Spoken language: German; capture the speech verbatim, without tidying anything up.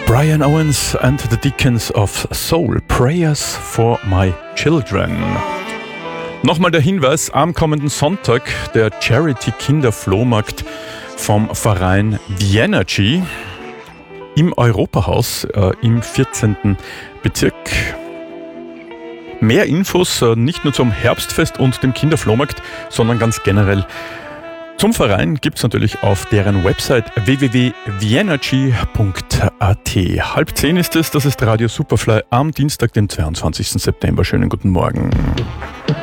Brian Owens and the Deacons of Soul, Prayers for My Children. Nochmal der Hinweis, am kommenden Sonntag der Charity-Kinder-Flohmarkt vom Verein Vienergy im Europahaus äh, im vierzehnten Bezirk. Mehr Infos äh, nicht nur zum Herbstfest und dem Kinderflohmarkt, sondern ganz generell zum Verein gibt es natürlich auf deren Website w w w punkt vienergy punkt a t. Halb zehn ist es, das ist Radio Superfly am Dienstag, den zweiundzwanzigsten September. Schönen guten Morgen.